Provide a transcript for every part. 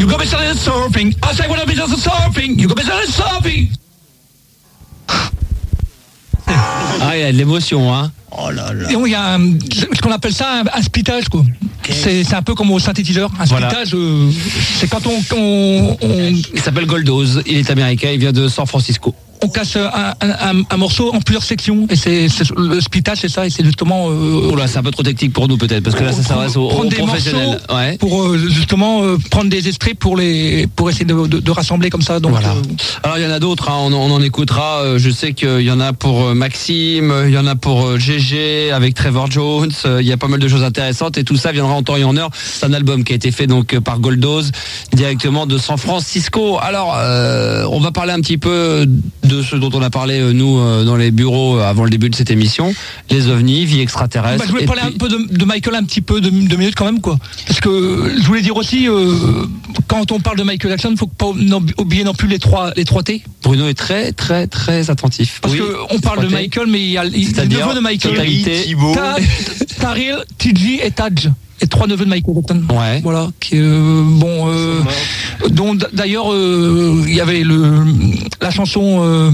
got me started surfing. I say when I'm just surfing. You got me started surfing. Ah, il y a de l'émotion, hein. Oh là là. Et il y a ce qu'on appelle ça un splittage, quoi. C'est un peu comme au synthétiseur. Un splittage, c'est quand Il s'appelle Goldose, il est américain, il vient de San Francisco. on casse un morceau en plusieurs sections. Et c'est le splittage, c'est ça. Et c'est justement. Oh là, c'est un peu trop technique pour nous peut-être, parce que là ça s'adresse aux professionnels. Ouais. Pour justement prendre des extraits pour essayer de rassembler comme ça. Donc, voilà. Alors il y en a d'autres, hein, on en écoutera. Je sais qu'il y en a pour Maxime, il y en a pour GG avec Trevor Jones. Il y a pas mal de choses intéressantes et tout ça viendra en temps et en heure. C'est un album qui a été fait donc par Goldose directement de San Francisco. Alors on va parler un petit peu de ce dont on a parlé nous dans les bureaux avant le début de cette émission, les ovnis, vie extraterrestre. Je voulais parler un peu de Michael un petit peu, 2 minutes quand même, quoi. Parce que je voulais dire aussi, quand on parle de Michael Jackson, il ne faut pas oublier non plus les trois T. Bruno est très très très attentif. Parce qu'on parle de Michael, mais il y a le neveu de Michael. Taril, TG et Taj. Et 3 neveux de Michael Jackson. Ouais. Voilà. Dont d'ailleurs il y avait la chanson.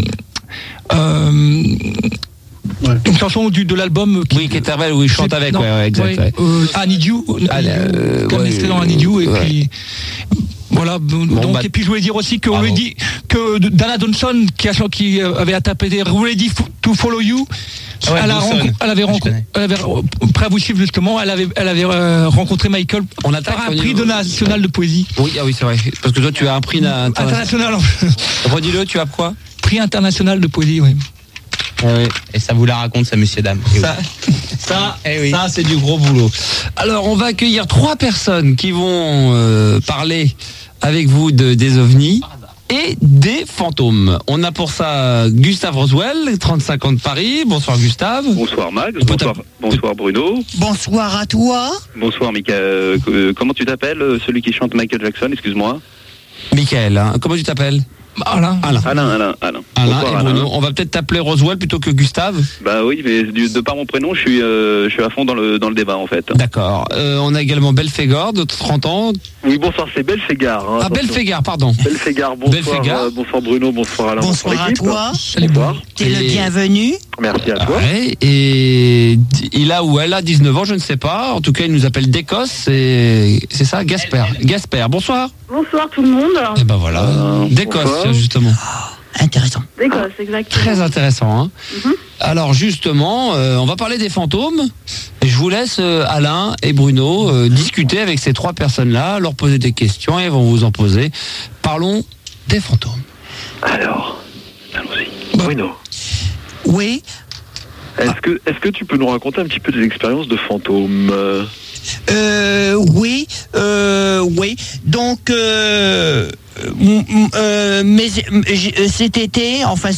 Une chanson de l'album qui est Interval où il chante avec. Exact. I Need You. Comme il était dans I Need You et puis. Voilà, et puis je voulais dire aussi qu'on lui dit que Dana Johnson qui avait interprété Ready to Follow You, elle avait prêt à vous suivre justement, elle avait rencontré Michael par un prix national de poésie. Oui, c'est vrai, parce que toi tu as un prix international. Redis-le, tu as quoi? Prix international de poésie, oui. Oui. Et ça vous la raconte, ça, messieurs, dames. Ça, c'est du gros boulot. Alors, on va accueillir 3 personnes qui vont parler avec vous des ovnis et des fantômes. On a pour ça Gustave Roswell, 35 ans de Paris. Bonsoir Gustave. Bonsoir Max, bonsoir Bruno. Bonsoir à toi. Bonsoir Michael. Comment tu t'appelles, celui qui chante Michael Jackson, excuse-moi? Michael, hein. Comment tu t'appelles? Alain et Bruno. On va peut-être t'appeler Roswell plutôt que Gustave. Bah oui, mais de par mon prénom, je suis à fond dans le débat en fait. D'accord. On a également Belphégor de 30 ans. Oui, bonsoir, c'est Belphégor. Hein, Belphégor, pardon. Bonsoir. Bonsoir Bruno, bonsoir Alain. Bonsoir à toi. Bonsoir. T'es le bienvenu. Merci à toi. Ouais, et il a ou elle a 19 ans, je ne sais pas. En tout cas, il nous appelle d'Écosse. C'est ça, Gasper. Bonsoir. Bonsoir tout le monde. Et ben voilà, d'Écosse justement. Intéressant. D'Écosse, exactement. Très intéressant. Hein. Alors justement, on va parler des fantômes. Et je vous laisse Alain et Bruno discuter avec ces 3 personnes-là, leur poser des questions et ils vont vous en poser. Parlons des fantômes. Alors, allons-y. Bruno. Oui. Est-ce que tu peux nous raconter un petit peu des expériences de fantômes? Oui. Donc, cet été,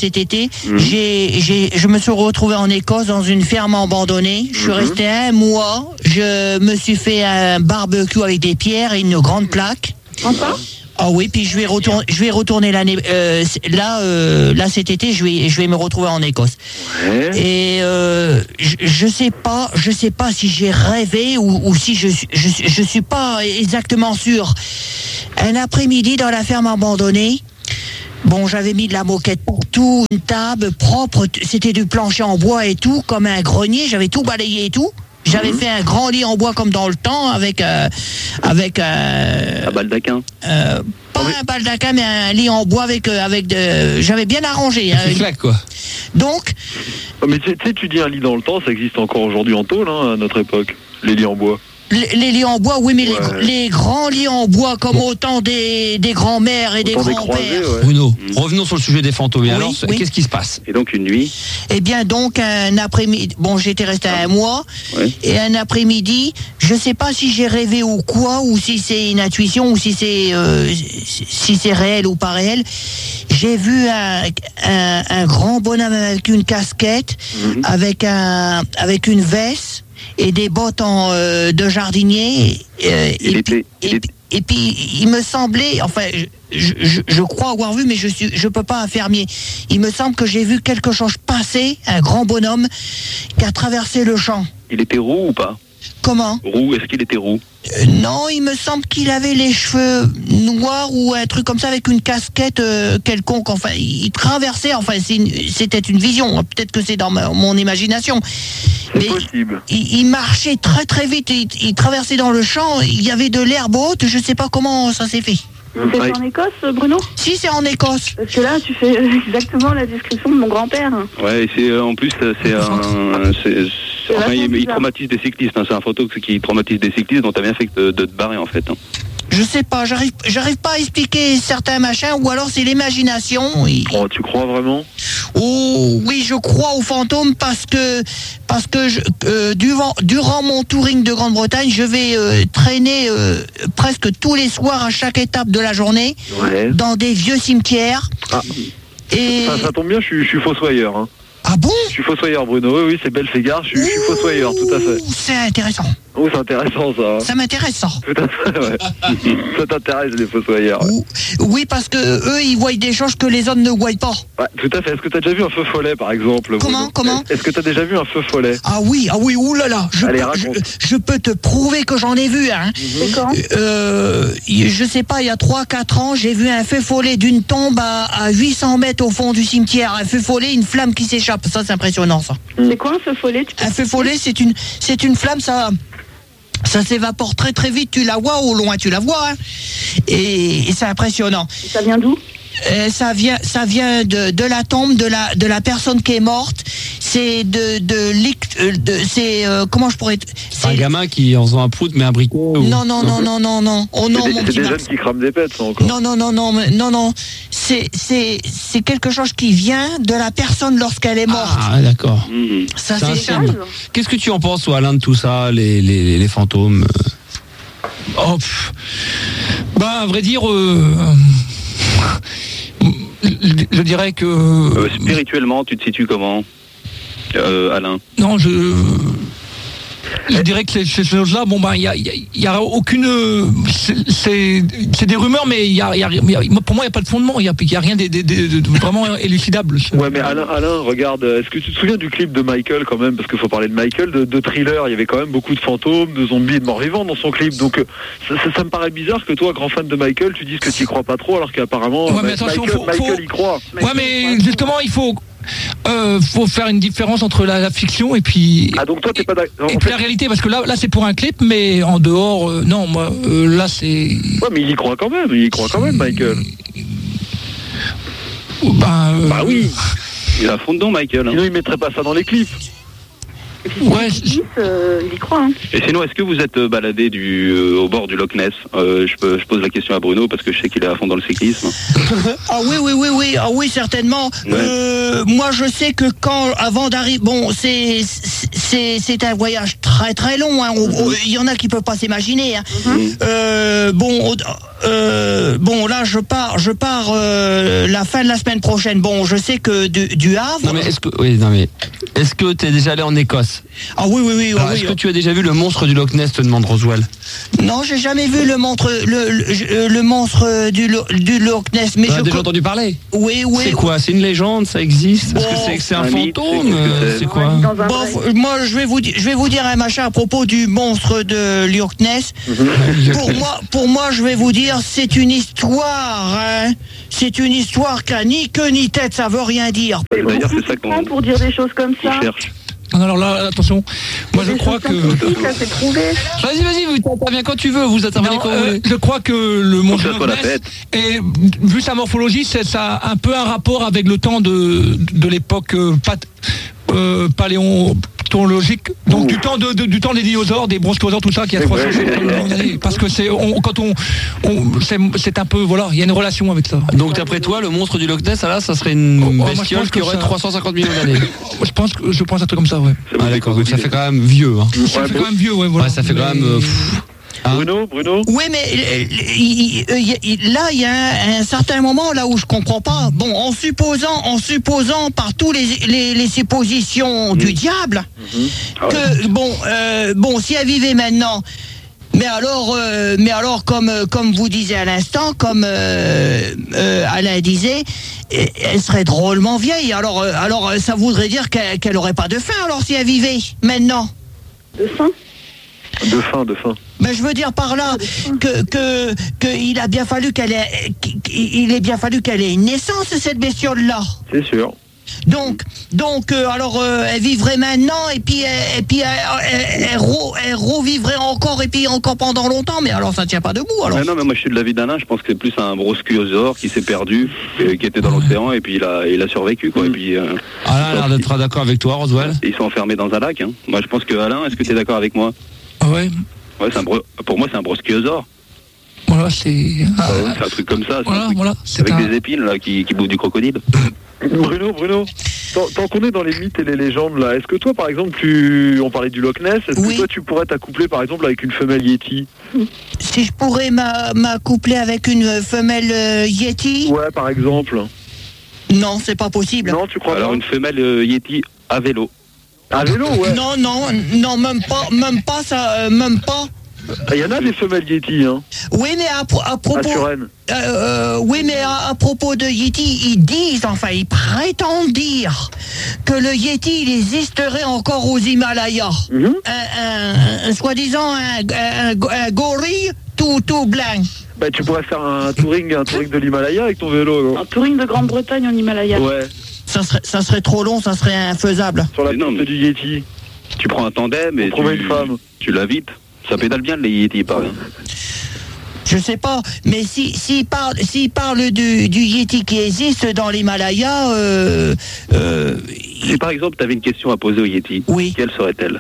je me suis retrouvé en Écosse dans une ferme abandonnée. Je suis resté 1 mois. Je me suis fait un barbecue avec des pierres et une grande plaque. Ah oui, puis je vais retourner l'année là cet été, je vais me retrouver en Écosse. Ouais. Et je sais pas si j'ai rêvé ou si je suis pas exactement sûr. Un après-midi dans la ferme abandonnée. Bon, j'avais mis de la moquette partout, une table propre, c'était du plancher en bois et tout, comme un grenier, j'avais tout balayé et tout. J'avais fait un grand lit en bois comme dans le temps avec un baldaquin. Pas un baldaquin, mais un lit en bois avec j'avais bien arrangé. C'est claque quoi. Donc. Mais tu sais, tu dis un lit dans le temps, ça existe encore aujourd'hui en tôle, à notre époque. Les lits en bois. Les lits en bois, oui, mais les grands lits en bois comme autant des grands-mères et des grands-pères. Bruno, revenons sur le sujet des fantômes. Alors, qu'est-ce qui se passe? Et donc une nuit? Eh bien, donc un après-midi. Bon, j'étais resté 1 mois. Et un après-midi, je sais pas si j'ai rêvé ou quoi, ou si c'est une intuition, ou si c'est réel ou pas réel. J'ai vu un grand bonhomme avec une casquette, avec une veste. Et des bottes de jardinier et puis il me semblait, enfin je crois avoir vu, mais je peux pas affirmer. Il me semble que j'ai vu quelque chose passer, un grand bonhomme qui a traversé le champ. Il était roux ou pas? Comment? Roux, est-ce qu'il était roux? Non, il me semble qu'il avait les cheveux noirs ou un truc comme ça avec une casquette quelconque. Enfin, il traversait, enfin, c'était une vision. Peut-être que c'est dans mon imagination. C'est possible. Il marchait très très vite, il traversait dans le champ, il y avait de l'herbe haute, je sais pas comment ça s'est fait. C'est en Écosse, Bruno? Si, c'est en Écosse. Parce que là, tu fais exactement la description de mon grand-père. Ouais, et en plus, il traumatise des cyclistes. Hein. C'est un photo qui traumatise des cyclistes, donc t'as bien fait de te barrer en fait. Hein. Je sais pas, j'arrive pas à expliquer certains machins, ou alors c'est l'imagination. Oh, tu crois vraiment? Oh, oui, je crois aux fantômes parce que durant mon touring de Grande-Bretagne, je vais traîner presque tous les soirs à chaque étape de la journée dans des vieux cimetières. Ah. Et... Ça tombe bien, je suis fossoyeur. Hein. Ah bon? Je suis fossoyeur, Bruno. Oui, c'est Belphégard. Je suis fossoyeur, tout à fait. C'est intéressant. Oh, c'est intéressant, ça. Ça m'intéresse, ça. Tout à fait, ouais. Ça t'intéresse, les fossoyeurs. Ouais. Oui, parce que eux, ils voient des choses que les autres ne voient pas. Ouais, tout à fait. Est-ce que t'as déjà vu un feu follet, par exemple? Comment? Est-ce que t'as déjà vu un feu follet? Ah oui, oulala. Je peux te prouver que j'en ai vu, hein. C'est quand? Je sais pas, il y a 3-4 ans, j'ai vu un feu follet d'une tombe à 800 mètres au fond du cimetière. Un feu follet, une flamme qui s'échappe. Ça, c'est impressionnant, ça. C'est quoi un feu follet? Un feu follet, c'est une flamme, ça s'évapore très très vite, tu la vois au loin, tu la vois, hein. Et c'est impressionnant. Et ça vient d'où? Ça vient de la tombe de la personne qui est morte. C'est comment je pourrais... C'est un gamin qui, en faisant un prout, met un briquet ou... Non. Oh non, c'est des jeunes qui crament des pètes, ça, encore. Non. C'est quelque chose qui vient de la personne lorsqu'elle est morte. Ah, d'accord. Ça, c'est un c'est film. Qu'est-ce que tu en penses, toi, Alain, de tout ça, les fantômes? À vrai dire... je dirais que... spirituellement, tu te situes comment, Alain? Non, je dirais que ces choses-là, il y a aucune... C'est des rumeurs, mais pour moi, il n'y a pas de fondement. Il n'y a rien de vraiment élucidable. Ouais, mais Alain, regarde, est-ce que tu te souviens du clip de Michael, quand même? Parce qu'il faut parler de Michael, de Thriller. Il y avait quand même beaucoup de fantômes, de zombies, de morts-vivants dans son clip. Donc, ça me paraît bizarre que toi, grand fan de Michael, tu dises que tu n'y crois pas trop, alors qu'apparemment, Michael y croit. Ouais, mais justement, il faut faire une différence entre la fiction et puis donc toi t'es pas d'accord et puis la réalité, parce que là c'est pour un clip, mais en dehors non, moi là c'est... Ouais, mais il y croit quand même, Michael. Oui, il a fond dedans, Michael, hein. Sinon il mettrait pas ça dans les clips. Ouais, il y croit, hein. Et sinon, est-ce que vous êtes baladé au bord du Loch Ness? Je pose la question à Bruno parce que je sais qu'il est à fond dans le cyclisme. Ah oui, certainement. Ouais. Moi, je sais que avant d'arriver, c'est un voyage très très long, hein. Il y en a qui peuvent pas s'imaginer, hein. Là, je pars la fin de la semaine prochaine. Bon, je sais que du Havre. Non, mais est-ce que t'es déjà allé en Écosse? Ah oui. Est-ce que tu as déjà vu le monstre du Loch Ness, te demande Roswell? Non, j'ai jamais vu le monstre du Loch Ness. Mais j'ai déjà entendu parler. Oui. C'est quoi? C'est une légende? Ça existe? Est-ce que c'est un fantôme? C'est quoi? Moi, je vais vous dire un machin à propos du monstre de Loch Ness. Pour moi, je vais vous dire, c'est une histoire, hein. C'est une histoire qui a ni queue ni tête, ça veut rien dire. D'ailleurs, c'est ça qu'on pour dire des choses comme ça. Alors là, attention, moi je crois que... C'est prouvé. Vas-y, vous t'interviens quand tu veux, vous intervenez quand vous voulez. Je crois que le monstre de Loch Ness, et vu sa morphologie, ça a un peu un rapport avec le temps de l'époque paléontologique, donc du temps des dinosaures, des brontosaures, tout ça qui a 300 millions d'années, parce que c'est un peu, voilà, il y a une relation avec ça. Donc d'après toi, le monstre du Loch Ness, là, ça serait une bestiole qui aurait 350 millions d'années. Je pense un truc comme ça, ouais. Ah d'accord, donc ça fait quand même vieux, hein. Ça fait quand même vieux, ouais, voilà. Ouais, ça fait quand même... Bruno? Oui, mais là, il y a un certain moment là où je comprends pas. Bon, en supposant par tous les suppositions du diable, que si elle vivait maintenant, mais alors comme vous disiez à l'instant, comme Alain disait, elle serait drôlement vieille. Alors ça voudrait dire qu'elle aurait pas de faim alors si elle vivait maintenant. De faim? De faim. Ben, je veux dire par là que il a bien fallu qu'elle ait une naissance, cette bestiole-là. C'est sûr. Donc, alors, elle vivrait maintenant et puis elle revivrait encore et puis encore pendant longtemps. Mais alors, ça tient pas debout. Alors. Mais non, mais moi je suis de l'avis d'Alain. Je pense que c'est plus un broschiosaure qui s'est perdu, qui était dans l'océan et puis il a survécu quoi. Et puis. Alain a l'air d'être d'accord avec toi, Roswell. Ils sont enfermés dans un lac. Hein. Moi, je pense que Alain, est-ce que tu es d'accord avec moi? Ah ouais. Ouais, pour moi, c'est un broschiosaure. Voilà, c'est. C'est un truc comme ça. Voilà. Avec des épines là qui bouffent du crocodile. Bruno, tant qu'on est dans les mythes et les légendes là, est-ce que toi par exemple on parlait du Loch Ness, est-ce que toi tu pourrais t'accoupler par exemple avec une femelle Yeti? Si je pourrais m'accoupler avec une femelle Yeti? Ouais, par exemple. Non, c'est pas possible. Non, tu crois? Alors pas une femelle Yeti à vélo. À vélo, ouais. Non, même pas ça, même pas. Il y en a des femelles Yeti, hein. Oui, mais à propos. À Suresnes. Oui, mais à propos de Yeti, ils prétendent dire que le Yeti, il existerait encore aux Himalayas. Soi-disant un gorille tout blanc. Bah, tu pourrais faire un touring de l'Himalaya avec ton vélo, non? Un touring de Grande-Bretagne en Himalaya. Ouais. Ça serait trop long, ça serait infaisable. Sur la piste du Yeti. Tu prends un tandem et trouver une femme. Tu la vites. Ça pédale bien les Yeti, il paraît. Je sais pas, mais s'il parle du Yeti qui existe dans l'Himalaya, Si par exemple tu avais une question à poser au Yeti, oui. Quelle serait-elle?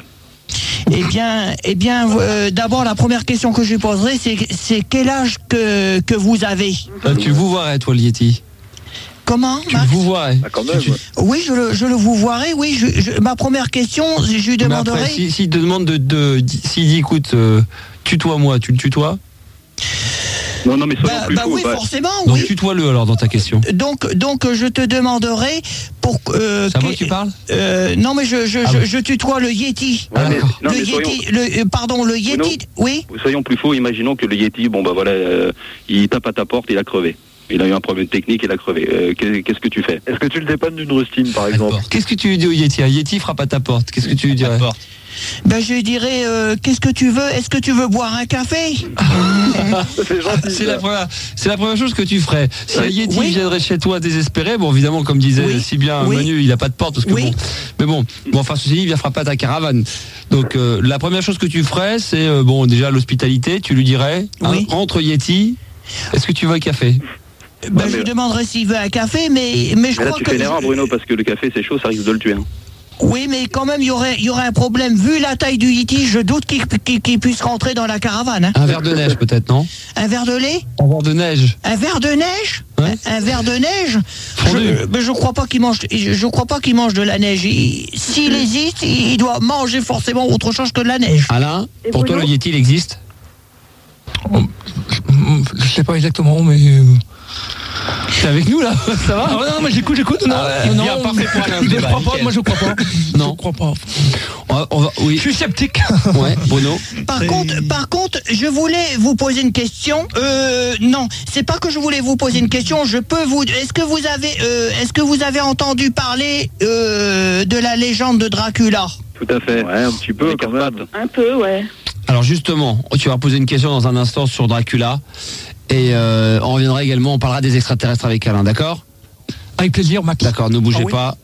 Eh bien, d'abord la première question que je lui poserai, c'est quel âge que vous avez? Tu vous voirais, toi, le Yeti? Comment, Tu Max? vous voirais. Ah, quand même. Oui, je le vous voirai. Oui, ma première question, je lui demanderai. Mais après, s'il te demande s'il dit, écoute, tutoie-moi, tu le tutoies? Non, mais soyons plus fous. Oui, forcément, donc, oui. tutoie-le alors dans ta question. Donc, je te demanderai pour. C'est à moi que tu parles? Non, mais je tutoie le Yeti. Ouais, le Yeti, le Yeti, oui. Soyons plus faux, imaginons que le Yeti, il tape à ta porte, il a crevé. Il a eu un problème technique, il a crevé. Qu'est-ce que tu fais? Est-ce que tu le dépannes d'une rustine, par exemple? Qu'est-ce que tu lui dis au Yeti? Un Yeti frappe à ta porte. Qu'est-ce que tu lui dirais? Ben, je dirais, qu'est-ce que tu veux? Est-ce que tu veux boire un café? C'est gentil. C'est la première chose que tu ferais. Si un Yeti viendrait chez toi désespéré, bon, évidemment, comme disait si bien Manu, il n'a pas de porte, parce que bon, enfin, ceci dit, il vient frapper à ta caravane. Donc, la première chose que tu ferais, c'est, déjà, l'hospitalité. Tu lui dirais, rentre Yeti, est-ce que tu veux un café? Je lui demanderai s'il veut un café, mais je crois que... tu fais une erreur, Bruno, parce que le café, c'est chaud, ça risque de le tuer. Hein. Oui, mais quand même, il y aurait un problème. Vu la taille du Yeti, je doute qu'il puisse rentrer dans la caravane. Hein. Un verre de neige, peut-être, non? Un verre de lait? Un verre de neige. Un verre de neige? Ouais. Un verre de neige? Je crois pas qu'il mange. Je crois pas qu'il mange de la neige. S'il existe, il doit manger forcément autre chose que de la neige. Alain, pour toi, le Yeti, il existe? Je sais pas exactement, mais. T'es avec nous là? Ça va? Non, mais j'écoute. Non, parfait pour Alain. Je crois pas, moi je crois pas. Non. Je crois pas. Oui. Je suis sceptique. Ouais, Bruno. Par contre, je voulais vous poser une question. Non, c'est pas que je voulais vous poser une question. Est-ce que vous avez entendu parler de la légende de Dracula? Tout à fait. Ouais, un petit peu quand même. Un peu, ouais. Alors justement, tu vas poser une question dans un instant sur Dracula. Et on reviendra également, on parlera des extraterrestres avec Alain, d'accord? Avec plaisir, Max. D'accord, ne bougez pas.